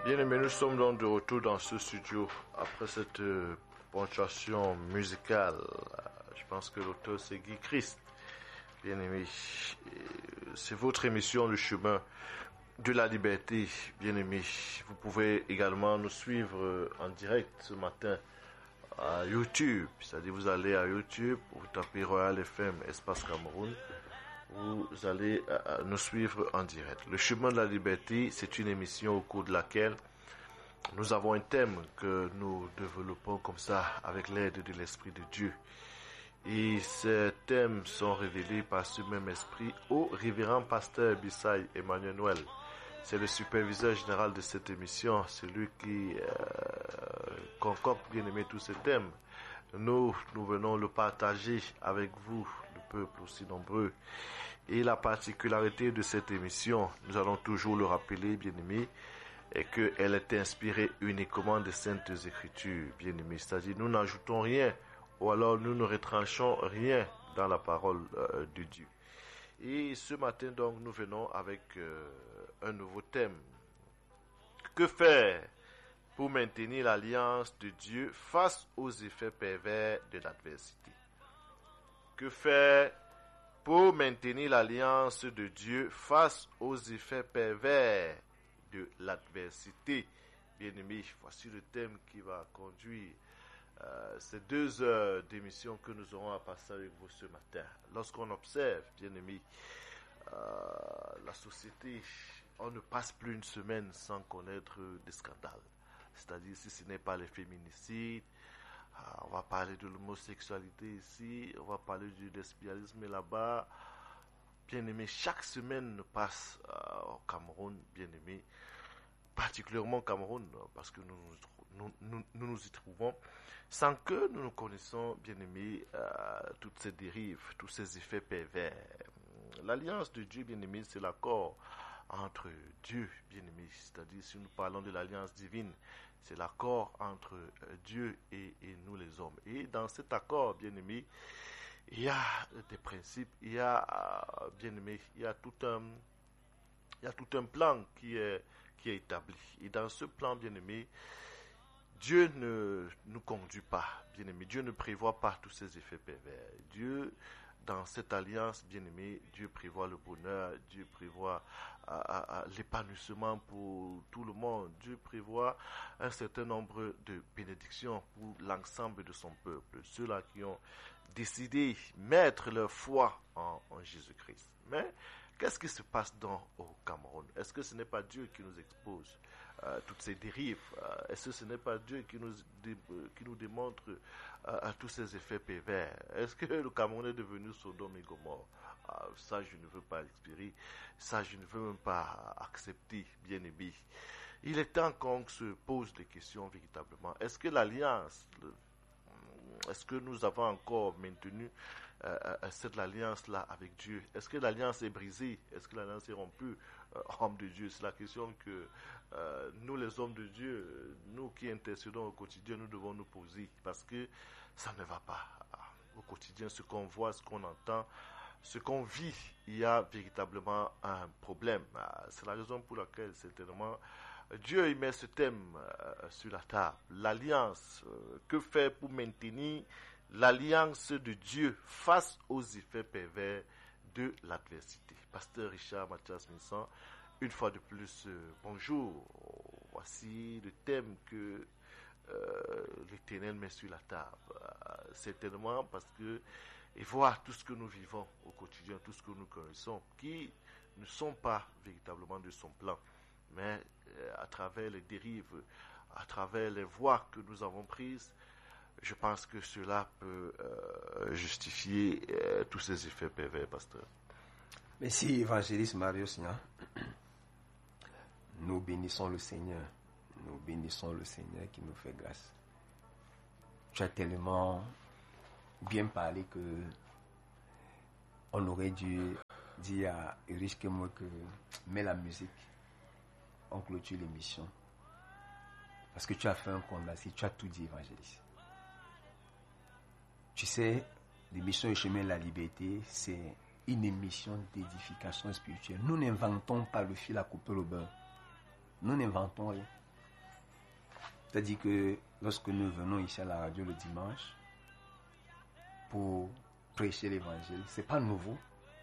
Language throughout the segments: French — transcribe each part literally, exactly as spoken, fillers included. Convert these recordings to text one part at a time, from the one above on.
Bien aimés, nous sommes donc de retour dans ce studio après cette euh, ponctuation musicale. Je pense que l'auteur c'est Guy Christ. Bien aimés, c'est votre émission Le Chemin de la Liberté. Bien aimés, vous pouvez également nous suivre en direct ce matin à YouTube. C'est-à-dire vous allez à YouTube, vous tapez Royal F M Espace Cameroun. Vous allez euh, nous suivre en direct. Le Chemin de la Liberté, c'est une émission au cours de laquelle nous avons un thème que nous développons comme ça avec l'aide de l'Esprit de Dieu. Et ces thèmes sont révélés par ce même esprit au révérend pasteur Bissay Emmanuel Noël. C'est le superviseur général de cette émission, c'est lui qui euh, concocte bien aimé tous ces thèmes. Nous, nous venons le partager avec vous, le peuple aussi nombreux. Et la particularité de cette émission, nous allons toujours le rappeler, bien-aimés, est qu'elle est inspirée uniquement des Saintes Écritures, bien-aimés. C'est-à-dire, nous n'ajoutons rien, ou alors nous ne retranchons rien dans la parole euh, de Dieu. Et ce matin, donc, nous venons avec euh, un nouveau thème. Que faire pour maintenir l'alliance de Dieu face aux effets pervers de l'adversité? Que faire pour maintenir l'alliance de Dieu face aux effets pervers de l'adversité? Bien-aimés, voici le thème qui va conduire euh, ces deux heures d'émission que nous aurons à passer avec vous ce matin. Lorsqu'on observe, bien-aimés, euh, la société, on ne passe plus une semaine sans connaître des scandales. C'est-à-dire, si ce n'est pas les féminicides, on va parler de l'homosexualité ici, on va parler du lesbianisme là-bas. Bien aimé, chaque semaine passe euh, au Cameroun, bien aimé, particulièrement au Cameroun, parce que nous nous, nous, nous nous y trouvons, sans que nous nous connaissons, bien aimé, euh, toutes ces dérives, tous ces effets pervers. L'alliance de Dieu, bien aimé, c'est l'accord entre Dieu, bien-aimé, c'est-à-dire si nous parlons de l'alliance divine, c'est l'accord entre Dieu et, et nous les hommes. Et dans cet accord, bien-aimé, il y a des principes, il y a, bien-aimé, il y a tout un, il y a tout un plan qui est, qui est établi. Et dans ce plan, bien-aimé, Dieu ne nous conduit pas, bien-aimé. Dieu ne prévoit pas tous ces effets pervers. Dieu, dans cette alliance, bien-aimé, Dieu prévoit le bonheur, Dieu prévoit euh, euh, l'épanouissement pour tout le monde. Dieu prévoit un certain nombre de bénédictions pour l'ensemble de son peuple, ceux-là qui ont décidé de mettre leur foi en, en Jésus-Christ. Mais qu'est-ce qui se passe dans au Cameroun? Est-ce que ce n'est pas Dieu qui nous expose euh, toutes ces dérives? euh, Est-ce que ce n'est pas Dieu qui nous, dé, qui nous démontre euh, tous ces effets pervers? Est-ce que le Cameroun est devenu Sodome et Gomorrhe? euh, Ça, je ne veux pas l'expérimenter. Ça, je ne veux même pas accepter, bien aimé. Il est temps qu'on se pose des questions véritablement. Est-ce que l'alliance, le, est-ce que nous avons encore maintenu euh, cette alliance-là avec Dieu? Est-ce que l'alliance est brisée? Est-ce que l'alliance est rompue? euh, Homme de Dieu, c'est la question que euh, nous les hommes de Dieu, nous qui intercédons au quotidien, nous devons nous poser, parce que ça ne va pas. Au quotidien, ce qu'on voit, ce qu'on entend, ce qu'on vit, il y a véritablement un problème. C'est la raison pour laquelle certainement Dieu il met ce thème euh, sur la table. L'alliance, euh, que faire pour maintenir l'alliance de Dieu face aux effets pervers de l'adversité? Pasteur Richard Mathias Minson, une fois de plus, euh, bonjour. Voici le thème que euh, l'Éternel met sur la table. Euh, certainement parce que, et voir tout ce que nous vivons au quotidien, tout ce que nous connaissons, qui ne sont pas véritablement de son plan, mais euh, à travers les dérives, à travers les voies que nous avons prises, je pense que cela peut euh, justifier euh, tous ces effets pervers, pasteur. Merci, évangéliste Mario Signan. Nous bénissons le Seigneur. Nous bénissons le Seigneur qui nous fait grâce. Tu as tellement bien parlé que on aurait dû dire à Erich Kemo que mets la musique. On clôture l'émission. Parce que tu as fait un condensé, tu as tout dit, évangéliste. Tu sais, l'émission Le Chemin de la Liberté, c'est une émission d'édification spirituelle. Nous n'inventons pas le fil à couper le beurre. Nous n'inventons rien. C'est-à-dire que lorsque nous venons ici à la radio le dimanche pour prêcher l'évangile, ce n'est pas nouveau.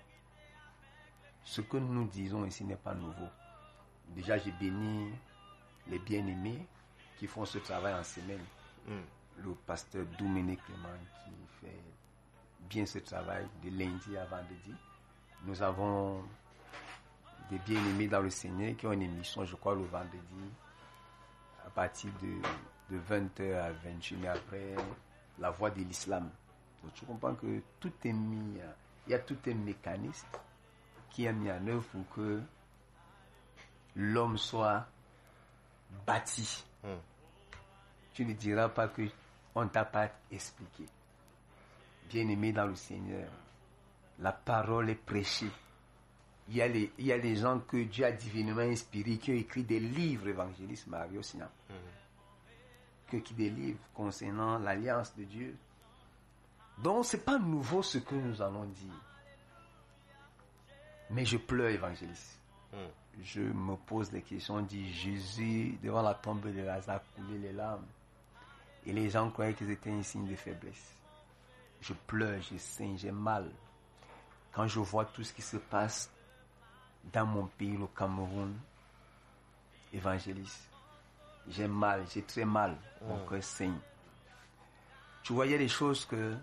Ce que nous disons ici n'est pas nouveau. Déjà, j'ai béni les bien-aimés qui font ce travail en semaine. Mm. Le pasteur Dominique Clément qui fait bien ce travail de lundi à vendredi. Nous avons des bien-aimés dans le Seigneur qui ont une émission, je crois, le vendredi à partir de, de vingt heures à vingt et une heures après la voix de l'islam. Donc tu comprends que tout est mis, il y a tout un mécanisme qui est mis en œuvre pour que l'homme soit bâti. Mm. Tu ne diras pas que on ne t'a pas expliqué. Bien-aimé dans le Seigneur, la parole est prêchée. Il y a les, il y a des gens que Dieu a divinement inspirés qui ont écrit des livres évangélistes, Mario Sina. Mm. Qui ont écrit des livres concernant l'alliance de Dieu. Donc, ce n'est pas nouveau ce que nous allons dire. Mais je pleure, évangéliste. Mm. Je me pose des questions, on dit Jésus, devant la tombe de Lazare, coulait les larmes. Et les gens croyaient qu'ils étaient un signe de faiblesse. Je pleure, je saigne, j'ai mal. Quand je vois tout ce qui se passe dans mon pays, le Cameroun, évangéliste, j'ai mal, j'ai très mal, mm. mon cœur saigne. Tu voyais des choses que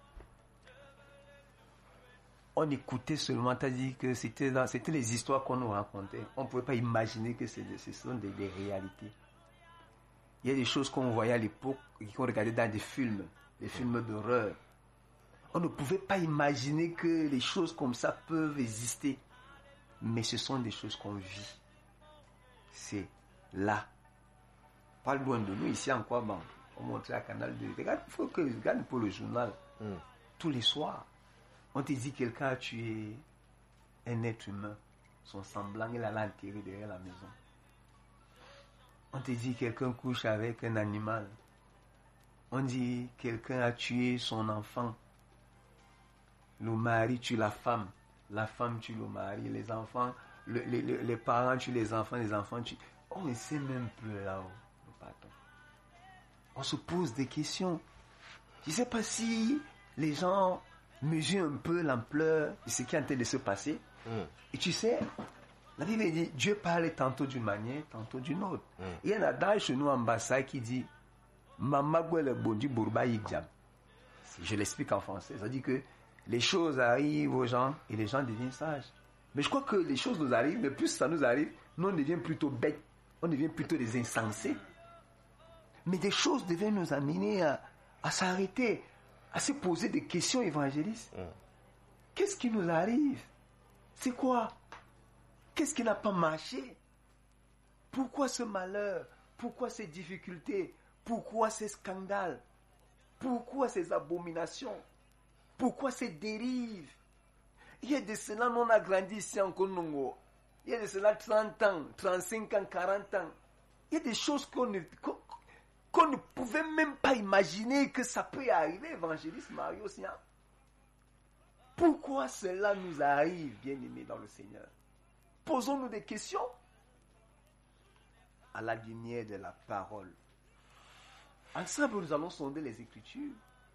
on écoutait seulement, c'est-à-dire que c'était, dans, c'était les histoires qu'on nous racontait. On ne pouvait pas imaginer que c'est, ce sont des, des réalités. Il y a des choses qu'on voyait à l'époque, qu'on regardait dans des films, des films d'horreur. On ne pouvait pas imaginer que les choses comme ça peuvent exister. Mais ce sont des choses qu'on vit. C'est là. Pas loin de nous, ici en Kouaban. On montrait à Canal deux. Regarde, il faut que je regarde pour le journal. Mm. Tous les soirs. On te dit que quelqu'un a tué un être humain. Son semblant, il allait enterrer derrière la maison. On te dit que quelqu'un couche avec un animal. On dit que quelqu'un a tué son enfant. Le mari tue la femme. La femme tue le mari. Les enfants, le, le, le, les parents tuent les enfants. Les enfants tuent. On ne sait même plus là-haut. On se pose des questions. Je ne sais pas si les gens mesurent un peu l'ampleur de ce qui est en train de se passer. Mm. Et tu sais, la Bible dit, Dieu parle tantôt d'une manière, tantôt d'une autre. Mm. Il y a un adage chez nous en Bassa qui dit, Mamagwele Bondi Bourba Yigdjam. Je l'explique en français. Ça dit que les choses arrivent aux gens et les gens deviennent sages. Mais je crois que les choses nous arrivent, mais plus ça nous arrive, nous on devient plutôt bêtes, on devient plutôt des insensés. Mais des choses devaient nous amener à, à s'arrêter, à se poser des questions évangélistes. Mm. Qu'est-ce qui nous arrive? C'est quoi? Qu'est-ce qui n'a pas marché? Pourquoi ce malheur? Pourquoi ces difficultés? Pourquoi ces scandales? Pourquoi ces abominations? Pourquoi ces dérives? Il y a de cela, on a grandi ici en Konongo. Il y a de cela trente ans, trente-cinq ans, quarante ans. Il y a des choses qu'on ne... Qu'on, qu'on ne pouvait même pas imaginer que ça peut arriver, évangéliste Mario Sian. Pourquoi cela nous arrive, bien-aimés dans le Seigneur? Posons-nous des questions à la lumière de la parole. Ensemble, nous allons sonder les Écritures.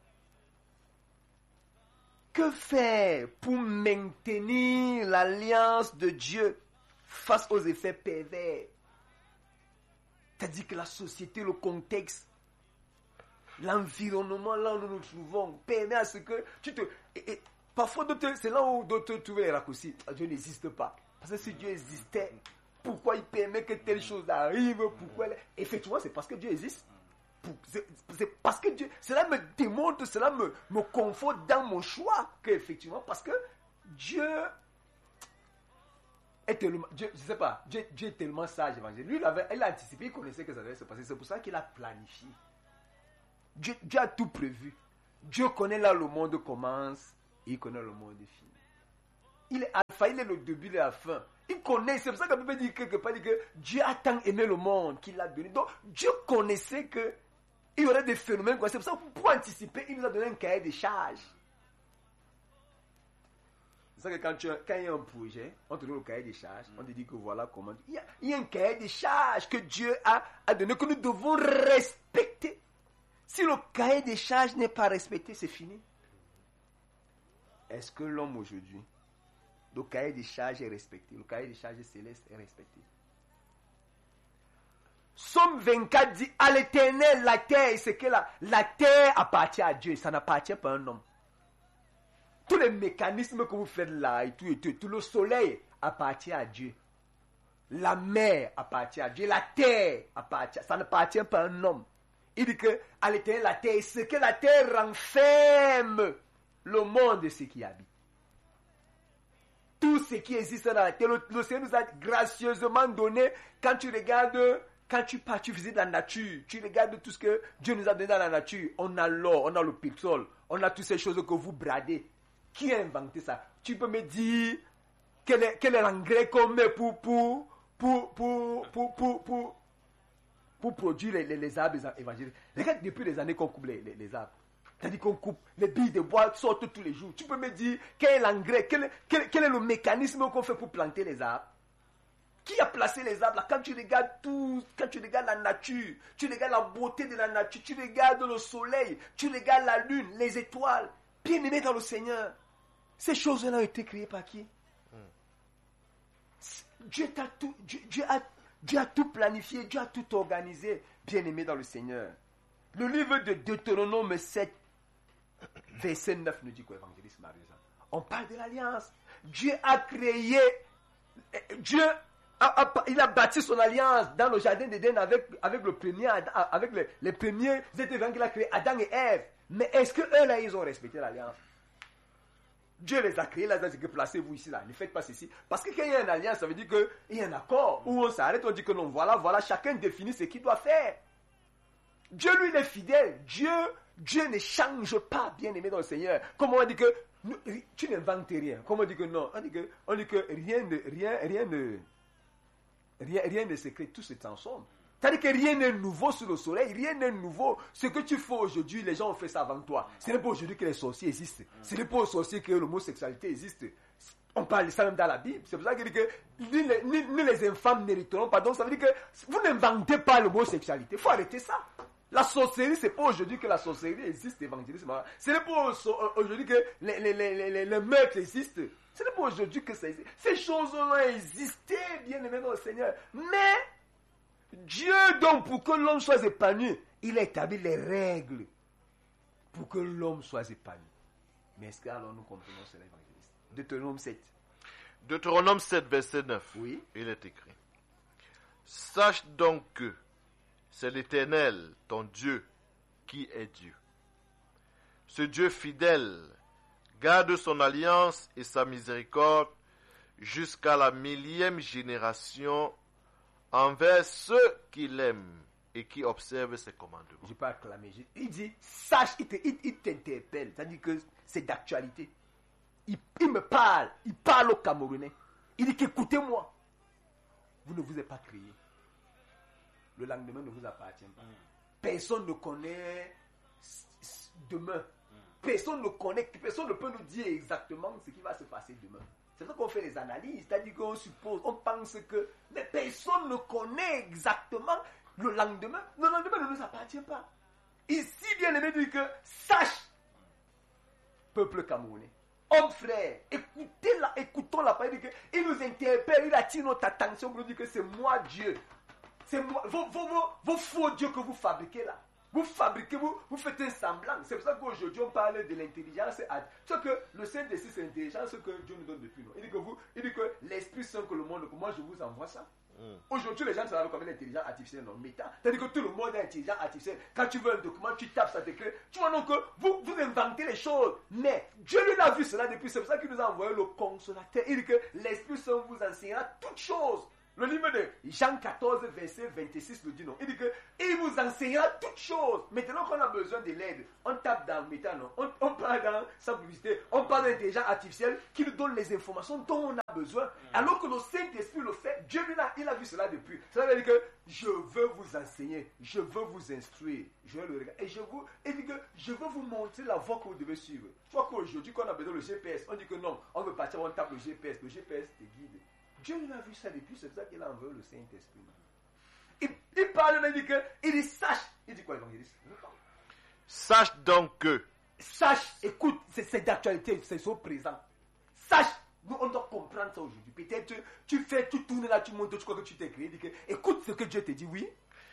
Que faire pour maintenir l'alliance de Dieu face aux effets pervers? C'est-à-dire que la société, le contexte, l'environnement là où nous nous trouvons permet à ce que tu te... Et, et, parfois, d'autres, c'est là où d'autres trouvent les raccourcis. Dieu n'existe pas. Parce que si Dieu existait, pourquoi il permet que telle chose arrive? Pourquoi elle... Effectivement, c'est parce que Dieu existe. C'est, c'est parce que Dieu... Cela me démontre, cela me, me conforte dans mon choix qu'effectivement, parce que Dieu... Est tellement, Dieu, je sais pas, Dieu, Dieu est tellement sage, évangile. Lui, il, avait, il a anticipé, il connaissait que ça allait se passer. C'est pour ça qu'il a planifié. Dieu, Dieu a tout prévu. Dieu connaît là le monde commence, et il connaît le monde finit. Il est alpha, il est le début et la fin. Il connaît, c'est pour ça que la Bible dit quelque part que Dieu a tant aimé le monde qu'il l'a donné. Donc, Dieu connaissait qu'il y aurait des phénomènes. C'est pour ça que pour anticiper, il nous a donné un cahier de charges. C'est ça que quand, tu, quand il y a un projet, on te donne le cahier des charges, on te dit que voilà comment... Il y a, il y a un cahier des charges que Dieu a, a donné, que nous devons respecter. Si le cahier des charges n'est pas respecté, c'est fini. Est-ce que l'homme aujourd'hui, le cahier des charges est respecté? Le cahier des charges célestes est respecté? Somme vingt-quatre dit, à l'Éternel, la terre, c'est que la, la terre appartient à Dieu, ça n'appartient pas à un homme. Tous les mécanismes que vous faites là, et tout, et tout, tout le soleil appartient à Dieu. La mer appartient à Dieu, la terre appartient, ça n'appartient pas à un homme. Il dit que, à l'Éternel, la terre, c'est que la terre renferme le monde et ce qui habite. Tout ce qui existe dans la terre, le, le Seigneur nous a gracieusement donné, quand tu regardes... Quand tu pars, tu visites la nature, tu regardes tout ce que Dieu nous a donné dans la nature. On a l'or, on a le pétrole, on a toutes ces choses que vous bradez. Qui a inventé ça? Tu peux me dire quel est, quel est l'engrais qu'on met pour, pour, pour, pour, pour, pour, pour, pour produire les, les, les arbres évangéliques. Regarde depuis les années qu'on coupe les, les, les arbres. C'est-à-dire qu'on coupe, les billes de bois sortent tous les jours. Tu peux me dire quel est l'engrais, quel, quel, quel est le mécanisme qu'on fait pour planter les arbres? Qui a placé les arbres là? Quand tu regardes tout, quand tu regardes la nature, tu regardes la beauté de la nature, tu regardes le soleil, tu regardes la lune, les étoiles, bien-aimés dans le Seigneur. Ces choses-là ont été créées par qui? Mm. Dieu, t'a tout, Dieu, Dieu, a, Dieu a tout planifié, Dieu a tout organisé, bien-aimés dans le Seigneur. Le livre de Deutéronome sept, verset neuf nous dit quoi, évangéliste Marie? On parle de l'alliance. Dieu a créé, Dieu a, a, il a bâti son alliance dans le jardin d'Éden avec, avec le premier, avec les, les premiers êtres vivants qu'il a créés, Adam et Ève. Mais est-ce que eux là, ils ont respecté l'alliance? Dieu les a créés là, ils ont dit que placez-vous ici là, ne faites pas ceci. Parce que quand il y a une alliance, ça veut dire qu'il y a un accord où on s'arrête, on dit que non, voilà, voilà, chacun définit ce qu'il doit faire. Dieu, lui, il est fidèle. Dieu, Dieu ne change pas, bien-aimé dans le Seigneur. Comme on dit que tu n'inventes rien. Comme on dit que non, on dit que, on dit que rien ne, rien, rien ne, rien, rien ne se crée, tout se transforme. C'est-à-dire que rien n'est nouveau sous le soleil, rien n'est nouveau. Ce que tu fais aujourd'hui, les gens ont fait ça avant toi. Ce n'est pas aujourd'hui que les sorciers existent. Ce n'est pas aux sorciers que l'homosexualité existe. On parle de ça même dans la Bible. C'est pour ça qu'il dit que ni les, ni, ni les infâmes n'hériteront pas. Donc ça veut dire que vous n'inventez pas l'homosexualité. Il faut arrêter ça. La sorcellerie, c'est pas aujourd'hui que la sorcellerie existe, évangélisme. Ce n'est pas aujourd'hui que les, les, les, les, les meurtres existent. Ce n'est pas aujourd'hui que ça existe. Ces choses ont existé, bien aimé dans le Seigneur. Mais Dieu, donc, pour que l'homme soit épanoui, il a établi les règles pour que l'homme soit épanoui. Mais est-ce que alors nous comprenons cela, évangéliste? Deutéronome sept. Deutéronome sept, verset neuf. Oui. Il est écrit. Sache donc que c'est l'Éternel, ton Dieu, qui est Dieu. Ce Dieu fidèle garde son alliance et sa miséricorde jusqu'à la millième génération envers ceux qui l'aiment et qui observent ses commandements. Je ne peux pas acclamer. Il dit, sache, il, te, il, il t'interpelle. C'est-à-dire que c'est d'actualité. Il, il me parle. Il parle au Camerounais. Il dit qu'écoutez-moi. Vous ne vous êtes pas créé. Le lendemain ne vous appartient pas. Personne ne connaît demain. Personne ne connaît, personne ne peut nous dire exactement ce qui va se passer demain. C'est ça qu'on fait les analyses, c'est-à-dire qu'on suppose, on pense que, mais personne ne connaît exactement le lendemain. Le lendemain ne nous appartient pas. Ici, bien aimé, dit que sache, peuple camerounais, homme frère, écoutez la, écoutons la parole, il nous interpelle, il attire notre attention pour nous dire que c'est moi Dieu. C'est moi, vos, vos, vos, vos faux dieux que vous fabriquez là. Vous fabriquez, vous, vous faites un semblant. C'est pour ça qu'aujourd'hui on parle de l'intelligence. C'est que le Saint-Esprit, c'est l'intelligence que Dieu nous donne depuis nous. Il dit que vous, il dit que l'Esprit Saint que le monde, que moi je vous envoie ça. Mm. Aujourd'hui les gens savent comme l'intelligence artificielle non méta. C'est-à-dire que tout le monde est intelligent artificiel. Quand tu veux un document, tu tapes, ça t'écrit. Tu vois donc que vous, vous inventez les choses. Mais Dieu lui a vu cela depuis. C'est pour ça qu'il nous a envoyé le consolateur. Il dit que l'Esprit Saint vous enseignera toutes choses. Le livre de Jean quatorze, verset vingt-six le dit non. Il dit que il vous enseignera toutes choses. Maintenant qu'on a besoin de l'aide, on tape dans Métano, on, on parle dans sa publicité, on parle d'intelligence artificielle qui nous donne les informations dont on a besoin. Alors que le Saint-Esprit le fait, Dieu lui a, il a vu cela depuis. Ça veut dire que je veux vous enseigner, je veux vous instruire, je veux le regarder. Et je vous, il dit que je veux vous montrer la voie que vous devez suivre. Tu vois qu'aujourd'hui, quand on a besoin de G P S, on dit que non, on veut partir, on tape le G P S, le G P S te guide. Dieu lui a vu ça depuis, c'est ça qu'il a envoyé le Saint-Esprit. Il, il parle, il dit que, il dit sache. Il dit quoi, l'évangéliste? Sache donc que. Sache, écoute, c'est, c'est d'actualité, c'est au présent. Sache, nous on doit comprendre ça aujourd'hui. Peut-être tu, tu fais, tu tournes là, tu montes, tu crois que tu t'es créé. Il dit que, écoute ce que Dieu te dit, oui.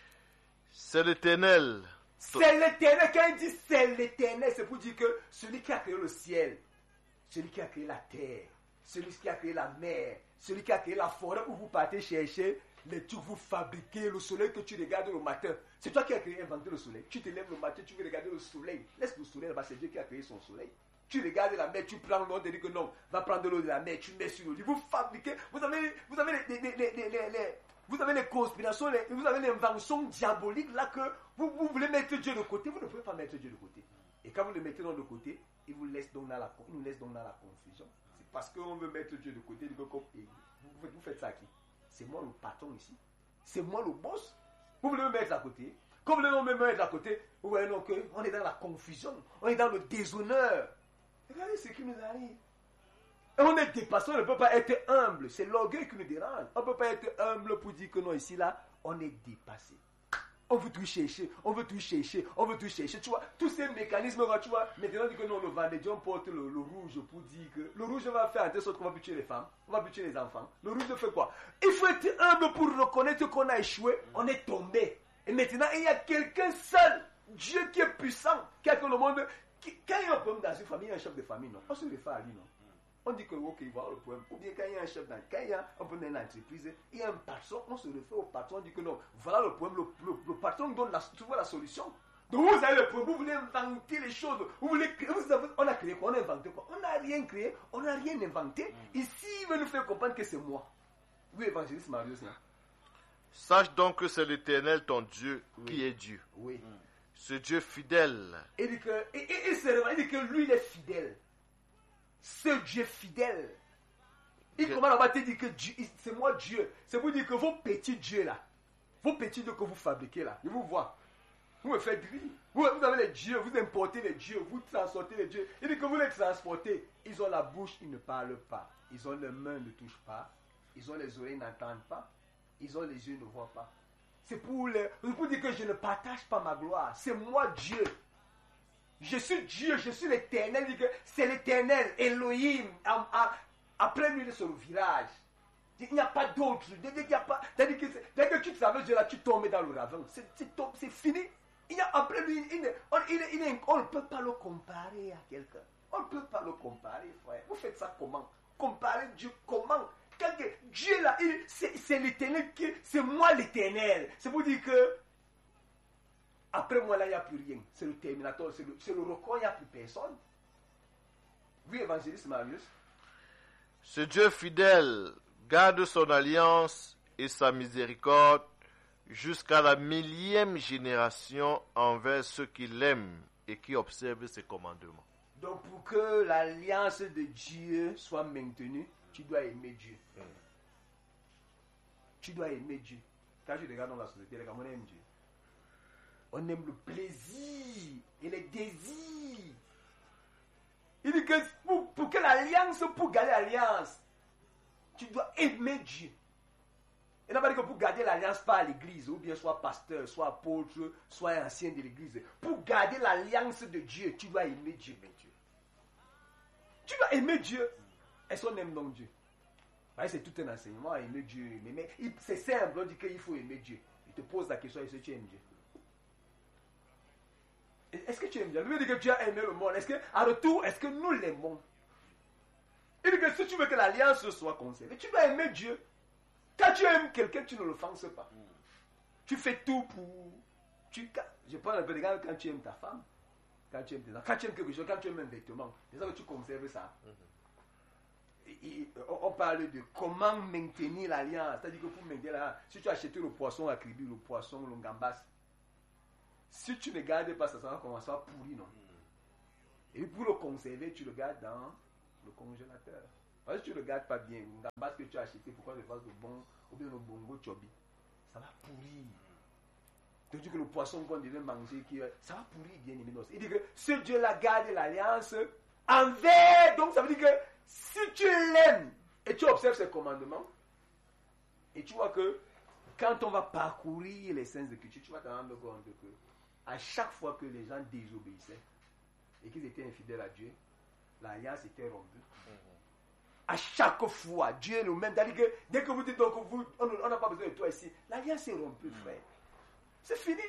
C'est l'Éternel. C'est l'Éternel, quand il dit c'est l'Éternel, c'est pour dire que celui qui a créé le ciel, celui qui a créé la terre, celui qui a créé la mer, celui qui a créé la forêt où vous partez chercher les trucs, vous fabriquez le soleil que tu regardes le matin. C'est toi qui as créé, inventé le soleil. Tu te lèves le matin, tu veux regarder le soleil. Laisse le soleil là-bas, c'est Dieu qui a créé son soleil. Tu regardes la mer, tu prends l'eau, tu dis que non, va prendre l'eau de la mer, tu mets sur l'eau. Vous fabriquez, vous avez, vous avez les, les, les, les, les, les vous avez les conspirations, les, vous avez l'invention diabolique là que vous, vous voulez mettre Dieu de côté. Vous ne pouvez pas mettre Dieu de côté. Et quand vous le mettez dans de côté, il vous laisse donc dans la, il nous laisse donc dans la confusion. C'est parce qu'on veut mettre Dieu de côté. Vous, vous faites ça à qui? C'est moi le patron ici. C'est moi le boss. Vous voulez me mettre à côté. Comme vous voulez me mettre à côté, vous voyez donc qu'on est dans la confusion. On est dans le déshonneur. Regardez ce qui nous arrive. Et on est dépassé, on ne peut pas être humble. C'est l'orgueil qui nous dérange. On ne peut pas être humble pour dire que non, ici, là, on est dépassé. On veut tout chercher, on veut tout chercher, on veut tout chercher. Tu vois, tous ces mécanismes, tu vois, maintenant, on dit que non, le vendredi, on porte le, le rouge pour dire que le rouge va faire en telle sorte qu'on va buter les femmes, on va buter les enfants. Le rouge fait quoi? Il faut être humble pour reconnaître qu'on a échoué, on est tombé. Et maintenant, il y a quelqu'un seul, Dieu qui est puissant, qui a que le monde. Qui, quand il y a un problème dans une famille, il y a un chef de famille, non? On se réfère à lui, non? On dit que, ok, il va avoir le problème. Ou bien quand il y a un chef, dans, quand il y a un problème dans l'entreprise, il y a un patron, on se réfère au patron, on dit que non, voilà le problème, le, le, le patron donne la, trouve la solution. Donc vous avez le problème, vous voulez inventer les choses, vous voulez créer, vous avez, on a créé quoi, on a inventé quoi? On n'a rien créé, on n'a rien inventé. Ici, il veut nous faire comprendre que c'est moi. Oui, évangéliste Marius. Sache donc que c'est l'Éternel ton Dieu Oui. qui est Dieu. Oui. Ce Dieu fidèle. Il dit que, et, et, et c'est vrai, il dit que lui, il est fidèle. Ce Dieu fidèle. Il Que- commence à te dire que Dieu, c'est moi Dieu. C'est pour dire que vos petits dieux là, vos petits dieux que vous fabriquez là, je vous vois. Vous me faites rire. Vous, vous avez les dieux, vous importez les dieux, vous transportez les dieux. Il dit que vous les transportez. Ils ont la bouche, ils ne parlent pas. Ils ont les mains, ils ne touchent pas. Ils ont les oreilles, ils n'entendent pas. Ils ont les yeux, ils ne voient pas. C'est pour, les, c'est pour dire que je ne partage pas ma gloire. C'est moi Dieu. Je suis Dieu, je suis l'Éternel. Il dit que c'est l'Éternel, Elohim. À, à, après lui, sur le village. Il n'y a pas d'autre. C'est-à-dire que, dès que tu savais Dieu là, tu tombes dans le ravin. C'est, c'est, c'est fini. Il y a, après lui, il, on, il, il, on ne peut pas le comparer à quelqu'un. On ne peut pas le comparer, frère. Vous faites ça comment? Comparer Dieu comment? Quand Dieu là, il, c'est, c'est l'Éternel, qui, c'est moi l'Éternel. C'est pour dire que après moi là, il n'y a plus rien. C'est le terminateur, c'est le, c'est le record, il n'y a plus personne. Oui, évangéliste Marius. Ce Dieu fidèle garde son alliance et sa miséricorde jusqu'à la millième génération envers ceux qui l'aiment et qui observent ses commandements. Donc pour que l'alliance de Dieu soit maintenue, tu dois aimer Dieu. Mm. Tu dois aimer Dieu. Quand je regarde dans la société, on aime Dieu. On aime le plaisir et les désirs. Il dit que pour, pour que l'alliance, pour garder l'alliance, tu dois aimer Dieu. Il n'a pas dit que pour garder l'alliance pas à l'église, ou bien soit pasteur, soit apôtre, soit ancien de l'église. Pour garder l'alliance de Dieu, tu dois aimer Dieu. Dieu. Tu dois aimer Dieu. Est-ce qu'on aime donc Dieu? C'est tout un enseignement, aimer Dieu. Mais, mais c'est simple, on dit qu'il faut aimer Dieu. Il te pose la question, est-ce que tu aimes Dieu? Est-ce que tu aimes Dieu? Il dit que tu as aimé le monde. Est-ce que, à retour, est-ce que nous l'aimons? Il dit que si tu veux que l'alliance soit conservée, tu dois aimer Dieu. Quand tu aimes quelqu'un, tu ne le forces pas. Mm. Tu fais tout pour... Tu, je parle un peu de quand tu aimes ta femme, quand tu aimes tes enfants, quand tu aimes quelque chose, quand tu aimes un vêtement, c'est ça que tu conserves ça. Mm-hmm. on parle de comment maintenir l'alliance. C'est-à-dire que pour maintenir l'alliance, si tu as acheté le poisson à Kribi, le poisson, le gambas, si tu ne gardes pas ça, ça va commencer à pourrir, non? Et pour le conserver, tu le gardes dans le congélateur. Parce que si tu ne le gardes pas bien, le gambas que tu as acheté, pourquoi le fasse de bon, ou bien le bongo chobi, ça va pourrir. Donc, que le poisson qu'on devait manger, qui, ça va pourrir bien aimé. Il dit que ce Dieu-là garde l'alliance envers. Donc, ça veut dire que si tu l'aimes et tu observes ses commandements, et tu vois que quand on va parcourir les scènes de culture, tu vas te rendre compte que à chaque fois que les gens désobéissaient et qu'ils étaient infidèles à Dieu, l'alliance était rompue. Mm-hmm. À chaque fois, Dieu est le même. C'est-à-dire que dès que vous dites donc, vous, on n'a pas besoin de toi ici, l'alliance est rompue, mm-hmm. frère. C'est fini.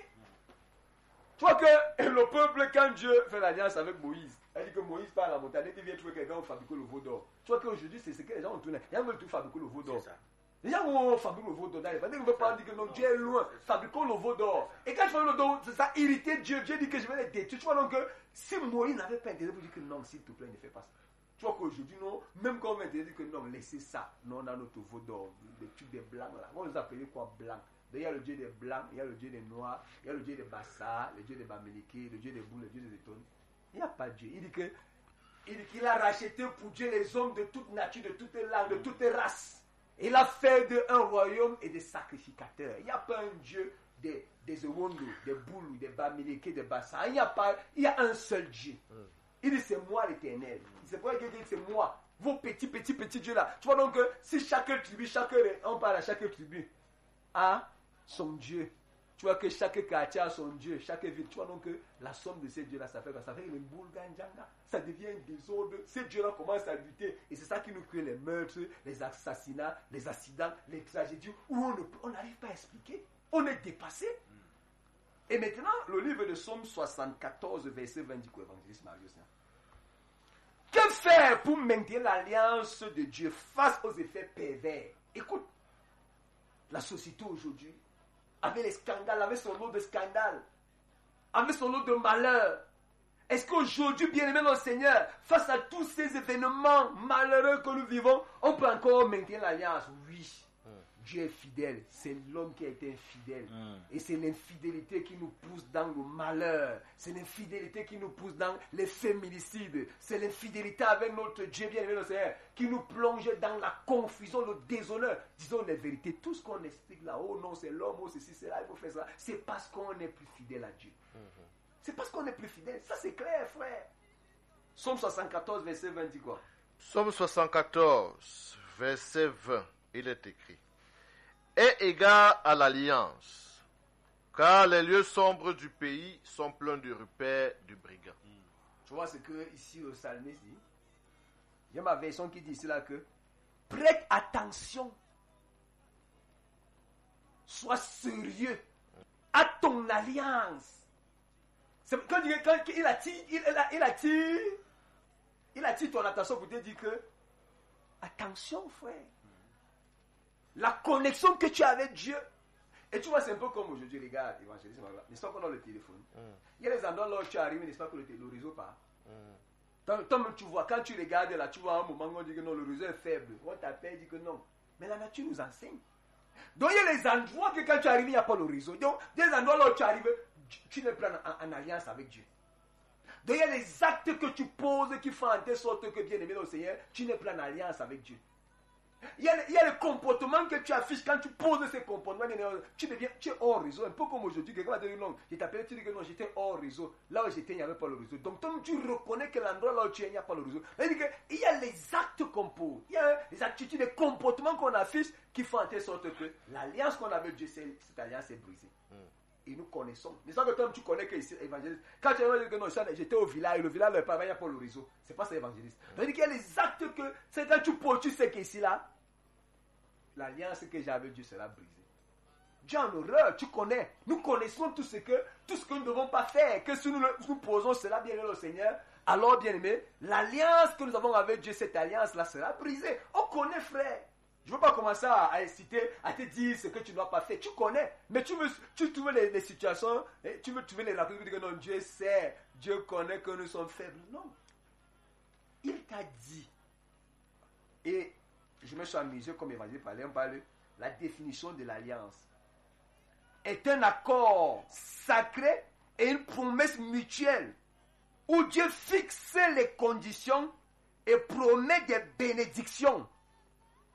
Tu vois que le peuple, quand Dieu fait l'alliance avec Moïse, elle dit que Moïse part à la montagne, il vient trouver quelqu'un qui fabrique le veau d'or. Tu vois qu'aujourd'hui, c'est ce que les gens ont tourné. Les gens veulent tout fabriquer le veau d'or. Les gens vont fabriquer le veau d'or. Ils ne veulent pas dire que non, Dieu est loin. Fabriquons le veau d'or. Et quand je fais le d'or, ça a irrité Dieu. Dieu dit que je vais les détruire. Tu vois donc que si Moïse n'avait pas intérêt pour dire que non, s'il te plaît, ne fais pas ça. Tu vois qu'aujourd'hui, non, même quand on va dire que non, laissez ça. Non, on a notre veau d'or. Les trucs des blancs là. On les appelait quoi blancs? Il y a le Dieu des blancs, il y a le Dieu des noirs, il y a le Dieu des Bassa, le Dieu des Bamileke, le Dieu des boules, le Dieu des étoiles. Il n'y a pas Dieu. Il dit que il dit qu'il a racheté pour Dieu les hommes de toute nature, de toute langue, de toute race. Il a fait d'eux un royaume et des sacrificateurs. Il n'y a pas un Dieu des, des Ewondo, des boules, des Bamileke, des Bassa. Il n'y a pas, il y a un seul Dieu. Il dit c'est moi l'Éternel. C'est pourquoi il dit c'est moi. Vos petits, petits, petits dieux là. Tu vois donc que si chaque tribu, chaque, on parle à chaque tribu, a son Dieu. Tu vois que chaque quartier a son Dieu, chaque ville. Tu vois donc que la somme de ces dieux-là, ça fait quoi? Ça fait le boulganjanga. Ça devient un désordre. Ces dieux-là commencent à lutter. Et c'est ça qui nous crée les meurtres, les assassinats, les accidents, les tragédies, où on n'arrive pas à expliquer. On est dépassé. Et maintenant, le livre de Somme soixante-quatorze, verset vingt, dit quoi, évangéliste Marius? Que faire pour maintenir l'alliance de Dieu face aux effets pervers? Écoute, la société aujourd'hui, avec les scandales, avec son lot de scandales, avec son lot de malheurs, est-ce qu'aujourd'hui, bien-aimé notre Seigneur, face à tous ces événements malheureux que nous vivons, on peut encore maintenir l'alliance? Oui. Dieu est fidèle, c'est l'homme qui a été infidèle. Mm. Et c'est l'infidélité qui nous pousse dans le malheur. C'est l'infidélité qui nous pousse dans les féminicides. C'est l'infidélité avec notre Dieu bien-aimé, notre Seigneur, qui nous plonge dans la confusion, le déshonneur. Disons les vérités, tout ce qu'on explique là, oh non, c'est l'homme, oh ceci, c'est là, il faut faire ça. C'est parce qu'on n'est plus fidèle à Dieu. Mm-hmm. C'est parce qu'on n'est plus fidèle. Ça, c'est clair, frère. Psaume soixante-quatorze, verset vingt, dit quoi? Psaume soixante-quatorze, verset vingt, il est écrit: est égal à l'alliance, car les lieux sombres du pays sont pleins de repères du brigand. Mm. Tu vois ce que ici le psalmiste dit? Il y a ma version qui dit cela que prête attention, sois sérieux à ton alliance. C'est quand, quand il attire, il, il attire, il attire ton attention pour te dire que attention, frère. La connexion que tu as avec Dieu. Et tu vois, c'est un peu comme aujourd'hui, les gars, évangélisme, n'est-ce pas qu'on a le téléphone? Mm. Il y a des endroits là où tu arrives, n'est-ce pas que le, le réseau part? Mm. Toi, tu vois, quand tu regardes là, tu vois un moment où on dit que non, le réseau est faible. On t'appelle, dit que non. Mais la nature nous enseigne. Donc il y a les endroits que quand tu arrives, il n'y a pas le réseau. Donc, il y a des endroits là où tu arrives, tu n'es plus en, en alliance avec Dieu. Donc il y a les actes que tu poses qui font en telle sorte que, bien aimé au Seigneur, tu n'es plus en alliance avec Dieu. Il y, a, il y a le comportement que tu affiches quand tu poses ces comportements. Tu deviens, tu es hors réseau. Un peu comme aujourd'hui, quelqu'un va dire non, je t'appelle, tu dis que non, j'étais hors réseau. Là où j'étais, il n'y avait pas le réseau. Donc, toi, tu reconnais que l'endroit là où tu es, il n'y a pas le réseau. C'est-à-dire qu'il y a les actes qu'on pose, il y a les attitudes, les comportements qu'on affiche qui font en telle sorte que l'alliance qu'on avait avec Dieu, cette alliance est brisée. Mm. Et nous connaissons. Mais ça que toi, tu connais que ici, évangéliste. Quand tu vas dire que non, j'étais au village, le village, le il n'y a pas le réseau. C'est pas ça, évangéliste. C'est-à-dire qu'il y a les actes que, c'est quand tu poses, tu sais qu'ici là, l'alliance que j'ai avec Dieu sera brisée. Dieu en horreur, tu connais. Nous connaissons tout ce que, tout ce que nous ne devons pas faire. Que si nous, nous posons cela bien aimé au Seigneur, alors bien aimé, l'alliance que nous avons avec Dieu, cette alliance-là sera brisée. On connaît, frère. Je ne veux pas commencer à, à inciter, à te dire ce que tu ne dois pas faire. Tu connais. Mais tu veux, tu trouves les, les situations, tu veux trouver les rapports, tu dis que non, Dieu sait, Dieu connaît que nous sommes faibles. Non. Il t'a dit, Et je me suis amusé, comme Évangile parlait, on parle, la définition de l'alliance est un accord sacré et une promesse mutuelle où Dieu fixe les conditions et promet des bénédictions